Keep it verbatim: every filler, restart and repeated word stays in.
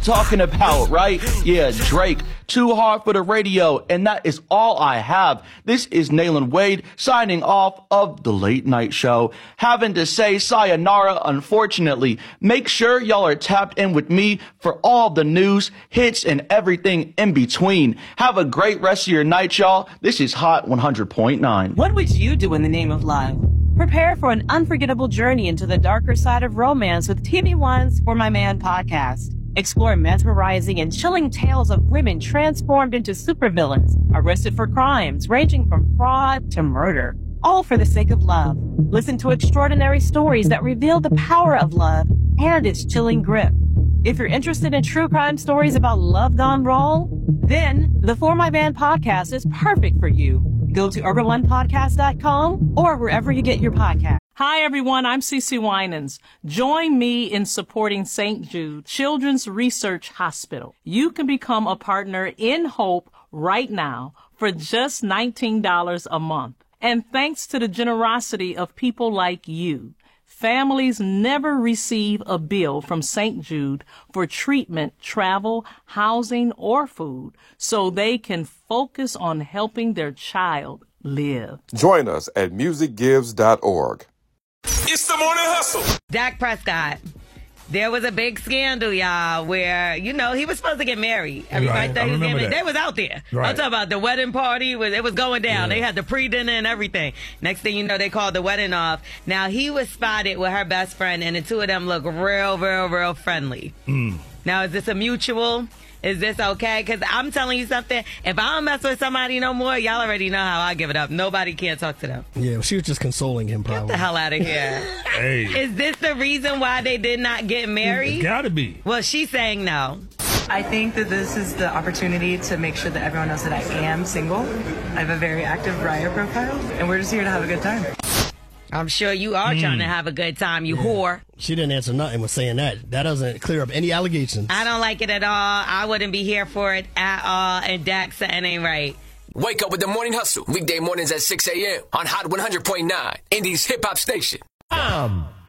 talking about, right? Yeah, Drake. Too hard for the radio. And that is all I have. This is Nayland Wade signing off of The Late Night Show. Having to say sayonara, unfortunately. Make sure y'all are tapped in with me for all the news, hits, and everything in between. Have a great rest of your night, y'all. This is Hot one hundred point nine. What would you do in the name of love? Prepare for an unforgettable journey into the darker side of romance with T V One's For My Man podcast. Explore mesmerizing and chilling tales of women transformed into supervillains, arrested for crimes ranging from fraud to murder, all for the sake of love. Listen to extraordinary stories that reveal the power of love and its chilling grip. If you're interested in true crime stories about love gone wrong, then the For My Man podcast is perfect for you. Go to urban one podcast dot com or wherever you get your podcast. Hi, everyone. I'm Cece Winans. Join me in supporting Saint Jude Children's Research Hospital. You can become a partner in Hope right now for just nineteen dollars a month. And thanks to the generosity of people like you, families never receive a bill from Saint Jude for treatment, travel, housing, or food, so they can focus on helping their child live. Join us at music gives dot org. It's the Morning Hustle. Dak Prescott. There was a big scandal, y'all, where, you know, he was supposed to get married. Everybody Right, thought I he was getting remember married. that. They was out there. Right. I'm talking about the wedding party. Was, it was going down. Yeah. They had the pre-dinner and everything. Next thing you know, they called the wedding off. Now, he was spotted with her best friend, and the two of them look real, real, real friendly. Mm. Now, is this a mutual? Is this okay? Because I'm telling you something. If I don't mess with somebody no more, y'all already know how I give it up. Nobody can talk to them. Yeah, she was just consoling him, probably. Get the hell out of here. Hey. Is this the reason why they did not get married? It's gotta be. Well, she's saying no. I think that this is the opportunity to make sure that everyone knows that I am single. I have a very active Raya profile, and we're just here to have a good time. I'm sure you are Mm. trying to have a good time, you whore. She didn't answer nothing with saying that. That doesn't clear up any allegations. I don't like it at all. I wouldn't be here for it at all, and Dak, something ain't right. Wake up with the Morning Hustle. Weekday mornings at six a.m. on Hot one hundred point nine, Indies hip hop station. Um,